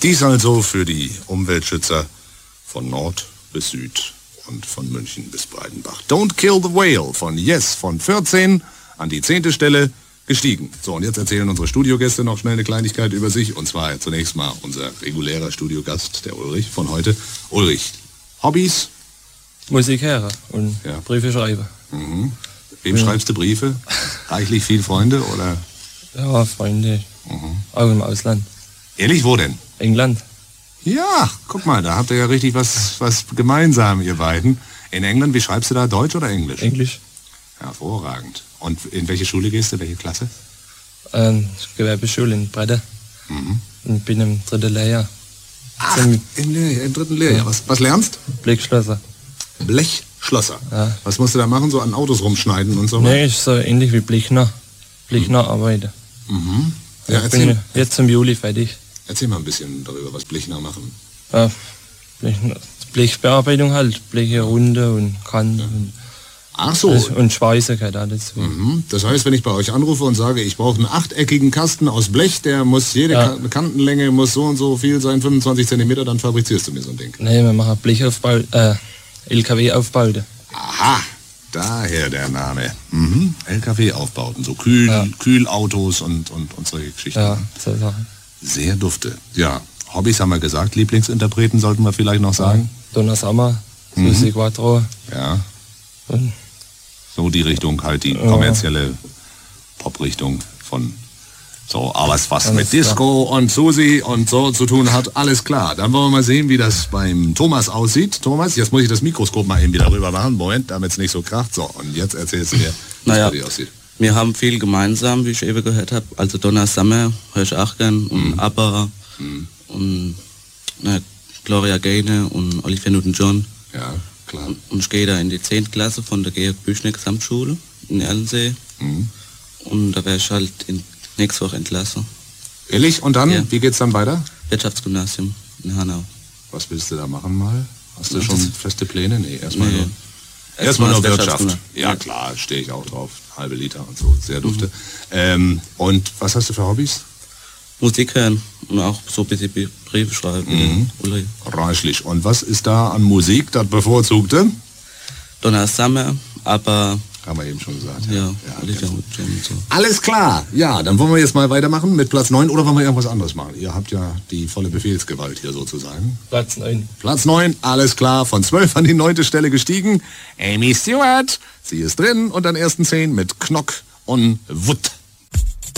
Dies also für die Umweltschützer von Nord bis Süd und von München bis Breitenbach. Don't Kill the Whale von Yes von 14 an die 10. Stelle gestiegen. So, und jetzt erzählen unsere Studiogäste noch schnell eine Kleinigkeit über sich. Und zwar zunächst mal unser regulärer Studiogast, der Ulrich von heute. Ulrich, Hobbys? Musik hören und Briefe schreiben. Mhm. Wem schreibst du Briefe? Reichlich viele Freunde, oder? Ja, Freunde. Auch im Ausland. Ehrlich, wo denn? England. Ja, guck mal, da habt ihr ja richtig was gemeinsam, ihr beiden. In England, wie schreibst du da, Deutsch oder Englisch? Englisch. Hervorragend. Und in welche Schule gehst du, welche Klasse? Gewerbeschule in Breda. Und bin im 3. Lehrjahr. Ach, im 3. Lehrjahr. Was lernst? Blechschlosser. Blechschlosser? Ja. Was musst du da machen, so an Autos rumschneiden und so? Nee, ist so ähnlich wie Blechner. Blechner arbeiten. Ja, ich bin jetzt im Juli fertig. Erzähl mal ein bisschen darüber, was Blechner machen. Ja, Blechbearbeitung halt. Bleche runde und Kanten. Ach so. Und Schweiße gehört alles. Das heißt, wenn ich bei euch anrufe und sage, ich brauche einen 8-eckigen Kasten aus Blech, der muss jede Kantenlänge muss so und so viel sein, 25 cm, dann fabrizierst du mir so ein Ding. Nee, wir machen Blechaufbau, LKW-Aufbauten. Aha, daher der Name. LKW-Aufbauten, so Kühlautos und solche Geschichten. Ja, so Sachen. Sehr dufte. Ja, Hobbys haben wir gesagt, Lieblingsinterpreten sollten wir vielleicht noch sagen. Donna Summer, Susi Quattro. Ja. So die Richtung, halt die kommerzielle Pop-Richtung von so alles, was mit Disco und Susi und so zu tun hat, alles klar. Dann wollen wir mal sehen, wie das beim Thomas aussieht. Thomas, jetzt muss ich das Mikroskop mal eben wieder rüber machen. Moment, damit es nicht so kracht. So, und jetzt erzählst du mir, wie es bei dir aussieht. Wir haben viel gemeinsam, wie ich eben gehört habe. Also Donna Summer höre ich auch gern und ABBA und Gloria Gaynor und Olivia Newton-John. Ja, klar. Und ich gehe da in die 10. Klasse von der Georg Büchner Gesamtschule in Erlensee. Und da werde ich halt nächste Woche entlassen. Ehrlich? Und dann, wie geht's dann weiter? Wirtschaftsgymnasium in Hanau. Was willst du da machen mal? Hast du schon feste Pläne? Nee, erstmal nur Wirtschaft. Ja klar, stehe ich auch drauf. Halbe Liter und so, sehr dufte. Und was hast du für Hobbys? Musik hören und auch so ein bisschen Briefe schreiben. Reichlich. Und was ist da an Musik das bevorzugte? Donna Summer, aber... Haben wir eben schon gesagt. Ja, so. Alles klar. Ja, dann wollen wir jetzt mal weitermachen mit Platz 9 oder wollen wir irgendwas anderes machen? Ihr habt ja die volle Befehlsgewalt hier sozusagen. Platz 9. Platz 9, alles klar. Von 12 an die 9. Stelle gestiegen. Amy Stewart, sie ist drin und an ersten 10 mit Knock on Wood.